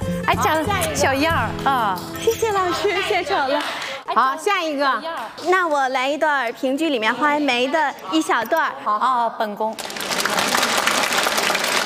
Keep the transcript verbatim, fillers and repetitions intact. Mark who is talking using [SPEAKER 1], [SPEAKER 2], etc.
[SPEAKER 1] 还长小样儿啊！
[SPEAKER 2] 谢谢老师，献丑了。
[SPEAKER 3] 好，下一个，
[SPEAKER 2] 那我来一段评剧里面花梅的一小段。
[SPEAKER 1] 好，哦，本宫。